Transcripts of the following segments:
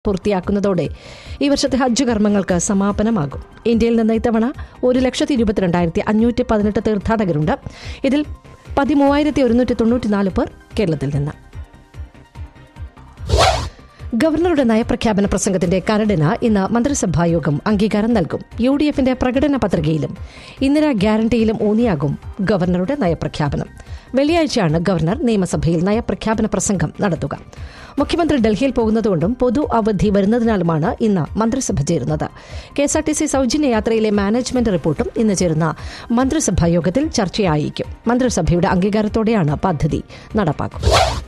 പൂർത്തിയാക്കുന്നതോടെ ഈ വർഷത്തെ ഹജ്ജ് കർമ്മങ്ങൾക്ക് സമാപനമാകും. ഇന്ത്യയിൽ നിന്ന് ഇത്തവണ 1,22,518 തീർത്ഥാടകരുണ്ട്. ഇതിൽ 13,194 പേർ കേരളത്തിൽ നിന്ന്. ഗവർണറുടെ നയപ്രഖ്യാപന പ്രസംഗത്തിന്റെ കരടിന് ഇന്ന് മന്ത്രിസഭായോഗം അംഗീകാരം നൽകും. UDFന്റെ പ്രകടന പത്രികയിലും ഇന്ദിരാ ഗ്യാരണ്ടിയിലും ഊന്നിയാകും ഗവർണറുടെ നയപ്രഖ്യാപനം. വെള്ളിയാഴ്ചയാണ് ഗവർണർ നിയമസഭയിൽ നയപ്രഖ്യാപന പ്രസംഗം നടത്തുക. മുഖ്യമന്ത്രി ഡൽഹിയിൽ പോകുന്നതുകൊണ്ടും പൊതു അവധി വരുന്നതിനാലുമാണ് ഇന്ന് മന്ത്രിസഭ ചേരുന്നത്. KSRTC സൌജന്യ യാത്രയിലെ മാനേജ്മെന്റ് റിപ്പോർട്ടും ഇന്ന് ചേരുന്ന മന്ത്രിസഭാ യോഗത്തിൽ ചർച്ചയായിരിക്കും. മന്ത്രിസഭയുടെ അംഗീകാരത്തോടെയാണ് പദ്ധതി നടപ്പാക്കുക.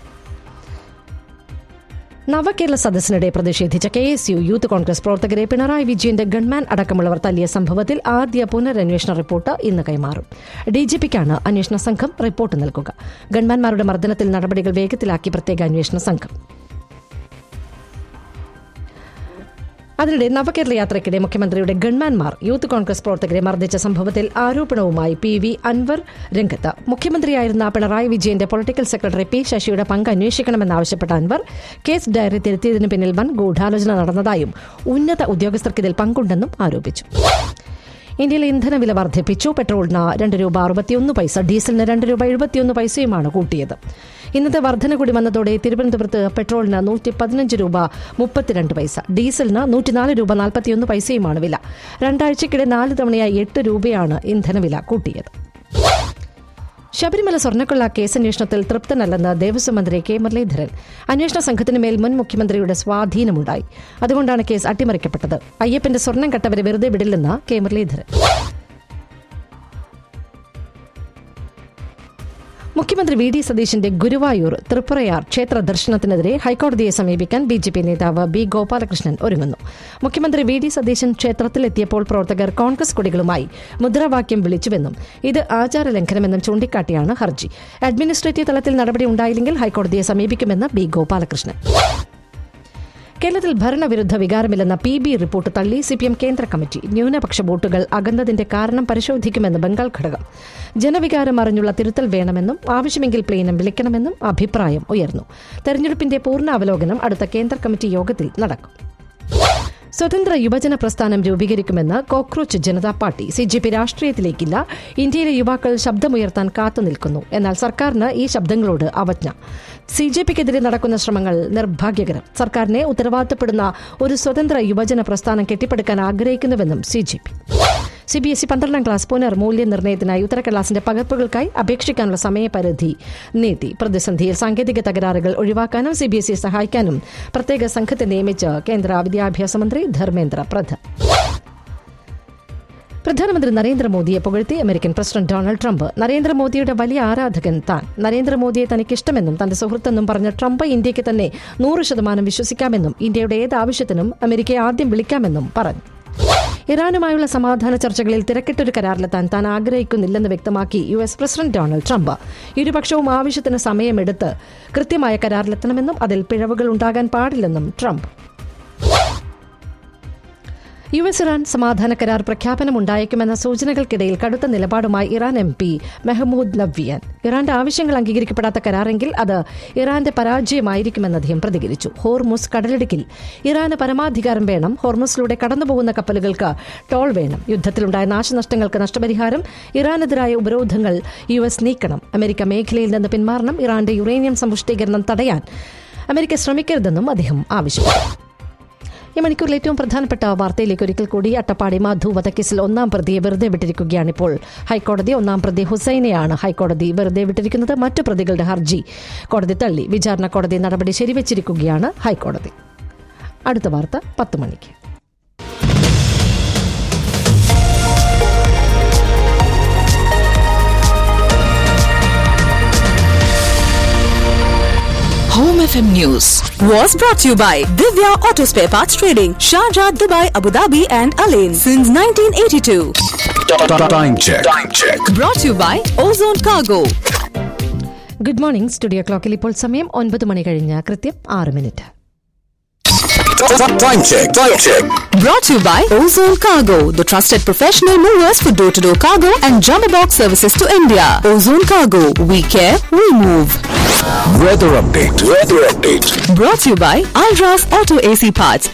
നവകേരള സദസ്സിനിടെ പ്രതിഷേധിച്ച KSU യൂത്ത് കോൺഗ്രസ് പ്രവർത്തകരെ പിണറായി വിജയന്റെ ഗൺമാൻ അടക്കമുള്ളവർ തല്ലിയ സംഭവത്തിൽ ആദ്യ പുനരന്വേഷണ റിപ്പോർട്ട് ഇന്ന് കൈമാറും. DGPക്കാണ് അന്വേഷണ സംഘം റിപ്പോർട്ട് നൽകുക. ഗൺമാൻമാരുടെ മർദ്ദനത്തിൽ നടപടികൾ വേഗത്തിലാക്കി പ്രത്യേക അന്വേഷണ സംഘം. അതിനിടെ നവകേരള യാത്രയ്ക്കിടെ മുഖ്യമന്ത്രിയുടെ ഗൺമാൻമാർ യൂത്ത് കോൺഗ്രസ് പ്രവർത്തകരെ മർദ്ദിച്ച സംഭവത്തിൽ ആരോപണവുമായി PV അൻവർ രംഗത്ത്. മുഖ്യമന്ത്രിയായിരുന്ന പിണറായി വിജയന്റെ പൊളിറ്റിക്കൽ സെക്രട്ടറി P ശശിയുടെ പങ്ക് അന്വേഷിക്കണമെന്നാവശ്യപ്പെട്ട അൻവർ കേസ് ഡയറി തിരുത്തിയതിനു പിന്നിൽ വൻ ഗൂഢാലോചന നടന്നതായും ഉന്നത ഉദ്യോഗസ്ഥർക്കിതിൽ പങ്കുണ്ടെന്നും ആരോപിച്ചു. ഇന്ത്യയിലെ ഇന്ധനവില വർദ്ധിപ്പിച്ചു. പെട്രോളിന് ₹2.61, ഡീസലിന് ₹2.71 കൂട്ടിയത്. ഇന്നത്തെ വർധന കൂടി വന്നതോടെ തിരുവനന്തപുരത്ത് പെട്രോളിന് ₹115.32, ഡീസലിന് ₹104.41 വില. രണ്ടാഴ്ചയ്ക്കിടെ 4 തവണയായി ₹8 ഇന്ധനവില കൂട്ടിയത്. ശബരിമല സ്വർണ്ണക്കൊള്ള കേസന്വേഷണത്തിൽ തൃപ്തനല്ലെന്ന് ദേവസ്വം മന്ത്രി K. മുരളീധരൻ. അന്വേഷണ സംഘത്തിന് മേൽ മുൻ മുഖ്യമന്ത്രിയുടെ സ്വാധീനമുണ്ടായി. അതുകൊണ്ടാണ് കേസ് അട്ടിമറിക്കപ്പെട്ടത്. അയ്യപ്പന്റെ സ്വർണം കട്ടവരെ വെറുതെ വിടില്ലെന്ന് K. മുരളീധരൻ. മുഖ്യമന്ത്രി VD സതീശന്റെ ഗുരുവായൂർ തൃപ്പുറയാർ ക്ഷേത്ര ദർശനത്തിനെതിരെ ഹൈക്കോടതിയെ സമീപിക്കാൻ BJP നേതാവ് B. ഗോപാലകൃഷ്ണൻ ഒരുങ്ങുന്നു. മുഖ്യമന്ത്രി VD സതീശൻ ക്ഷേത്രത്തിലെത്തിയപ്പോൾ പ്രവർത്തകർ കോൺഗ്രസ് കൊടികളുമായി മുദ്രാവാക്യം വിളിച്ചുവെന്നും ഇത് ആചാരലംഘനമെന്നും ചൂണ്ടിക്കാട്ടിയാണ് ഹർജി. അഡ്മിനിസ്ട്രേറ്റീവ് തലത്തിൽ നടപടി ഉണ്ടായില്ലെങ്കിൽ ഹൈക്കോടതിയെ സമീപിക്കുമെന്ന് B. ഗോപാലകൃഷ്ണൻ. കേരളത്തിൽ ഭരണവിരുദ്ധ വികാരമില്ലെന്ന PB റിപ്പോർട്ട് തള്ളി CPM കേന്ദ്ര കമ്മിറ്റി. ന്യൂനപക്ഷ വോട്ടുകൾ അകന്നതിന്റെ കാരണം പരിശോധിക്കുമെന്ന് ബംഗാൾ ഘടകം. ജനവികാരം അറിഞ്ഞുള്ള തിരുത്തൽ വേണമെന്നും ആവശ്യമെങ്കിൽ പ്ലീനം വിളിക്കണമെന്നും അഭിപ്രായം ഉയർന്നു. തെരഞ്ഞെടുപ്പിന്റെ പൂർണ്ണ അവലോകനം അടുത്ത കേന്ദ്ര കമ്മിറ്റി യോഗത്തിൽ നടക്കും. സ്വതന്ത്ര യുവജന പ്രസ്ഥാനം രൂപീകരിക്കുമെന്ന് കോക്രോച്ച് ജനതാ പാർട്ടി. CJP രാഷ്ട്രീയത്തിലേക്കില്ല. ഇന്ത്യയിലെ യുവാക്കൾ ശബ്ദമുയർത്താൻ കാത്തുനിൽക്കുന്നു. എന്നാൽ സർക്കാരിന് ഈ ശബ്ദങ്ങളോട് അവജ്ഞ. CJPക്കെതിരെ നടക്കുന്ന ശ്രമങ്ങൾ നിർഭാഗ്യകരം. സർക്കാരിനെ ഉത്തരവാദിത്തപ്പെടുന്ന ഒരു സ്വതന്ത്ര യുവജന പ്രസ്ഥാനം കെട്ടിപ്പടുക്കാൻ ആഗ്രഹിക്കുന്നുവെന്നും CJP. CBSE 12ാം ക്ലാസ് പുനർമൂല്യനിർണ്ണയത്തിനായി ഉത്തരക്കടലാസിന്റെ പകർപ്പുകൾക്കായി അപേക്ഷിക്കാനുള്ള സമയപരിധി നീട്ടി. പ്രതിസന്ധിയിൽ സാങ്കേതിക തകരാറുകൾ ഒഴിവാക്കാനും CBSE സഹായിക്കാനും പ്രത്യേക സംഘത്തെ നിയമിച്ച് കേന്ദ്ര വിദ്യാഭ്യാസ മന്ത്രി ധർമ്മേന്ദ്ര പ്രധാൻ. പ്രധാനമന്ത്രി നരേന്ദ്രമോദിയെ പുകഴ്ത്തി അമേരിക്കൻ പ്രസിഡന്റ് ഡൊണാൾഡ് ട്രംപ്. നരേന്ദ്രമോദിയുടെ വലിയ ആരാധകൻ താൻ. നരേന്ദ്രമോദിയെ തനിക്കിഷ്ടമെന്നും തന്റെ സുഹൃത്തെന്നും പറഞ്ഞ ട്രംപ് ഇന്ത്യയ്ക്ക് തന്നെ 100% വിശ്വസിക്കാമെന്നും ഇന്ത്യയുടെ ഏത് ആവശ്യത്തിനും അമേരിക്കയെ ആദ്യം വിളിക്കാമെന്നും പറഞ്ഞു. ഇറാനുമായുള്ള സമാധാന ചർച്ചകളിൽ തിരക്കിട്ടൊരു കരാറിലെത്താൻ താൻ ആഗ്രഹിക്കുന്നില്ലെന്ന് വ്യക്തമാക്കി US പ്രസിഡന്റ് ഡൊണാൾഡ് ട്രംപ്. ഇരുപക്ഷവും ആവശ്യത്തിന് സമയമെടുത്ത് കൃത്യമായ കരാറിലെത്തണമെന്നും അതിൽ പിഴവുകൾ ഉണ്ടാകാൻ പാടില്ലെന്നും ട്രംപ്. US ഇറാൻ സമാധാന കരാർ പ്രഖ്യാപനമുണ്ടായേക്കുമെന്ന സൂചനകൾക്കിടയിൽ കടുത്ത നിലപാടുമായി ഇറാൻ MP മെഹ്മൂദ് നവ്വിയാൻ. ഇറാന്റെ ആവശ്യങ്ങൾ അംഗീകരിക്കപ്പെടാത്ത കരാറെങ്കിൽ അത് ഇറാന്റെ പരാജയമായിരിക്കുമെന്ന് അദ്ദേഹം പ്രതികരിച്ചു. ഹോർമുസ് കടലിടുക്കിൽ ഇറാന് പരമാധികാരം വേണം. ഹോർമുസിലൂടെ കടന്നുപോകുന്ന കപ്പലുകൾക്ക് ടോൾ വേണം. യുദ്ധത്തിലുണ്ടായ നാശനഷ്ടങ്ങൾക്ക് നഷ്ടപരിഹാരം. ഇറാനെതിരായ ഉപരോധങ്ങൾ US നീക്കണം. അമേരിക്ക മേഖലയിൽ നിന്ന് പിന്മാറണം. ഇറാന്റെ യുറേനിയം സമ്പുഷ്ടീകരണം തടയാൻ അമേരിക്ക ശ്രമിക്കരുതെന്നും അദ്ദേഹം ആവശ്യപ്പെട്ടു. ഈ മണിക്കൂറിൽ ഏറ്റവും പ്രധാനപ്പെട്ട വാർത്തയിലേക്ക് ഒരിക്കൽ കൂടി. അട്ടപ്പാടി മാധു വധക്കേസിൽ 1ാം പ്രതിയെ വെറുതെ വിട്ടിരിക്കുകയാണിപ്പോൾ ഹൈക്കോടതി. 1ാം പ്രതി ഹുസൈനെയാണ് ഹൈക്കോടതി വെറുതെ വിട്ടിരിക്കുന്നത്. മറ്റു പ്രതികളുടെ ഹർജി കോടതി തള്ളി. വിചാരണ കോടതി നടപടി ശരിവച്ചിരിക്കുകയാണ് ഹൈക്കോടതി. അടുത്ത വാർത്ത 10 മണിക്ക്. Home FM News was brought to you by Divya Auto Spare Parts Trading, Sharjah, Dubai, Abu Dhabi and Alain since 1982. Time check. Brought to you by Ozone Cargo. Good morning. Studio ക്ലോക്കിൽ ഇപ്പോൾ സമയം 9 മണി കഴിഞ്ഞ് കൃത്യം 6 minute. Time check. Brought to you by Ozone Cargo, the trusted professional movers for door-to-door cargo and jumbo box services to India. Ozone Cargo, we care, we move. Weather update. Brought to you by Alras Auto AC Parts,